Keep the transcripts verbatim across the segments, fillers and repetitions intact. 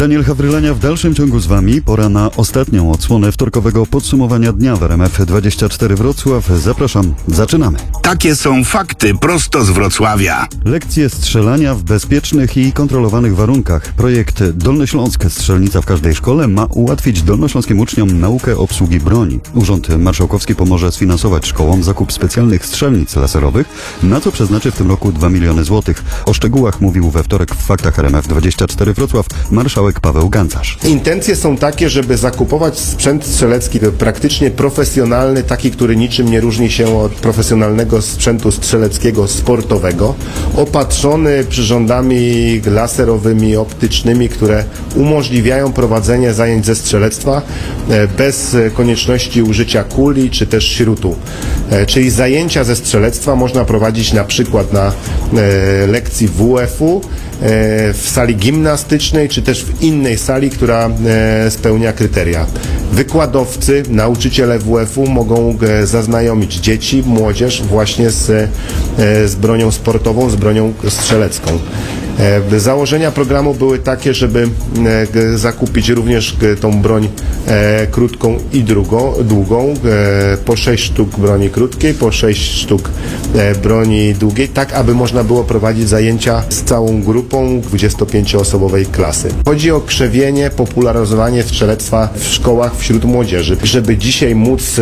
Daniel Hawrylenia w dalszym ciągu z Wami. Pora na ostatnią odsłonę wtorkowego podsumowania dnia w R M F dwadzieścia cztery Wrocław. Zapraszam, zaczynamy. Takie są fakty prosto z Wrocławia. Lekcje strzelania w bezpiecznych i kontrolowanych warunkach. Projekt Dolnośląsk Strzelnica w każdej szkole ma ułatwić dolnośląskim uczniom naukę obsługi broni. Urząd Marszałkowski pomoże sfinansować szkołom zakup specjalnych strzelnic laserowych, na co przeznaczy w tym roku dwa miliony złotych. O szczegółach mówił we wtorek w Faktach R M F dwadzieścia cztery Wrocław marszałek Paweł Gancarz. Intencje są takie, żeby zakupować sprzęt strzelecki praktycznie profesjonalny, taki, który niczym nie różni się od profesjonalnego sprzętu strzeleckiego sportowego, opatrzony przyrządami laserowymi, optycznymi, które umożliwiają prowadzenie zajęć ze strzelectwa bez konieczności użycia kuli czy też śrutu. Czyli zajęcia ze strzelectwa można prowadzić na przykład na lekcji W F u, w sali gimnastycznej, czy też w innej sali, która spełnia kryteria. Wykładowcy, nauczyciele W F u mogą zaznajomić dzieci, młodzież właśnie z, z bronią sportową, z bronią strzelecką. Założenia programu były takie, żeby zakupić również tą broń krótką i drugą, długą, po sześć sztuk broni krótkiej, po sześć sztuk broni długiej, tak aby można było prowadzić zajęcia z całą grupą dwudziestopięcioosobowej klasy. Chodzi o krzewienie, popularyzowanie strzelectwa w szkołach wśród młodzieży. Żeby dzisiaj móc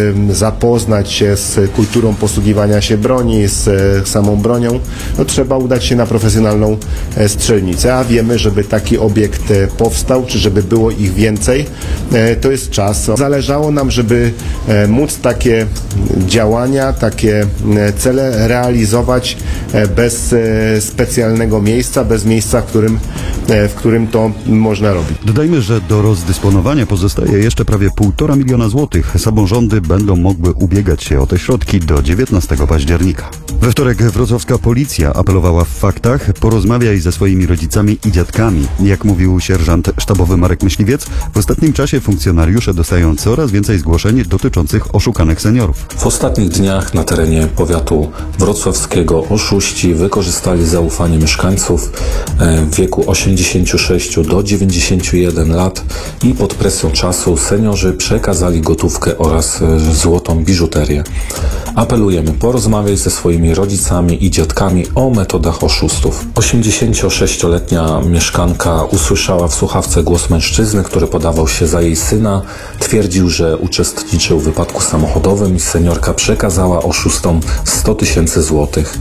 zapoznać się z kulturą posługiwania się broni, z samą bronią, no trzeba udać się na profesjonalną strzelnicę, a wiemy, żeby taki obiekt powstał, czy żeby było ich więcej, to jest czas. Zależało nam, żeby móc takie działania, takie cele realizować bez specjalnego miejsca, bez miejsca, w którym, w którym to można robić. Dodajmy, że do rozdysponowania pozostaje jeszcze prawie półtora miliona złotych. Samorządy będą mogły ubiegać się o te środki do dziewiętnastego października. We wtorek wrocławska policja apelowała w Faktach: porozmawiaj ze swoimi rodzicami i dziadkami. Jak mówił sierżant sztabowy Marek Myśliwiec, w ostatnim czasie funkcjonariusze dostają coraz więcej zgłoszeń dotyczących oszukanych seniorów. W ostatnich dniach na terenie powiatu wrocławskiego oszuści wykorzystali zaufanie mieszkańców w wieku osiemdziesięciu sześciu do dziewięćdziesięciu jeden lat i pod presją czasu seniorzy przekazali gotówkę oraz złotą biżuterię. Apelujemy, porozmawiaj ze swoimi rodzicami i dziadkami o metodach oszustów. osiemdziesięciosześcioletnia mieszkanka usłyszała w słuchawce głos mężczyzny, który podawał się za jej syna. Twierdził, że uczestniczył w wypadku samochodowym i seniorka przekazała oszustom sto tysięcy złotych.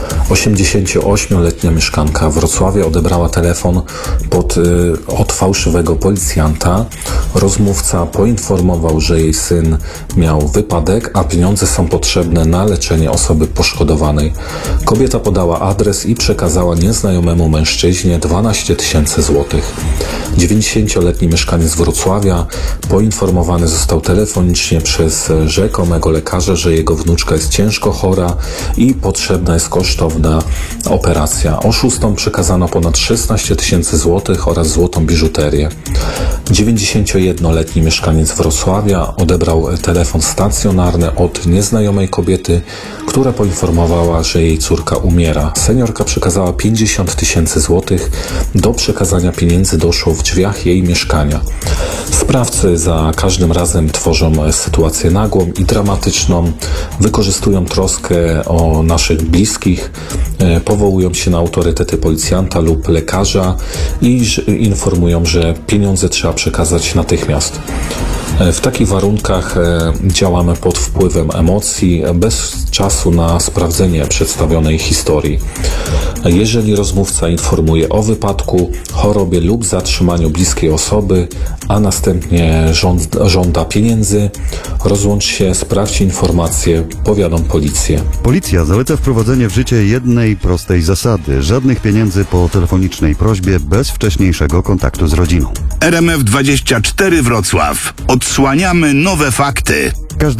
osiemdziesięcioośmioletnia mieszkanka Wrocławia odebrała telefon pod, y, od fałszywego policjanta. Rozmówca poinformował, że jej syn miał wypadek, a pieniądze są potrzebne na leczenie osoby poszkodowanej. Kobieta podała adres i przekazała nieznajomemu mężczyźnie dwanaście tysięcy złotych. dziewięćdziesięcioletni mieszkaniec Wrocławia poinformowany został telefonicznie przez rzekomego lekarza, że jego wnuczka jest ciężko chora i potrzebna jest kosztowna operacja. Oszustom przekazano ponad szesnaście tysięcy złotych oraz złotą biżuterię. dziewięćdziesięciojednoletni mieszkaniec Wrocławia odebrał telefon stacjonarny od nieznajomej kobiety, która poinformowała, że jej córka umiera. Seniorka przekazała pięćdziesiąt tysięcy złotych. Do przekazania pieniędzy doszło w drzwiach jej mieszkania. Sprawcy za każdym razem tworzą sytuację nagłą i dramatyczną, wykorzystują troskę o naszych bliskich, powołują się na autorytety policjanta lub lekarza i informują, że pieniądze trzeba przekazać natychmiast. W takich warunkach działamy pod wpływem emocji, bez czasu na sprawdzenie przedstawionej historii. Jeżeli rozmówca informuje o wypadku, chorobie lub zatrzymaniu bliskiej osoby, a następnie żąda pieniędzy, rozłącz się, sprawdź informacje, powiadom policję. Policja zaleca wprowadzenie w życie jednej prostej zasady: żadnych pieniędzy po telefonicznej prośbie bez wcześniejszego kontaktu z rodziną. R M F dwadzieścia cztery Wrocław. Odsłaniamy nowe fakty.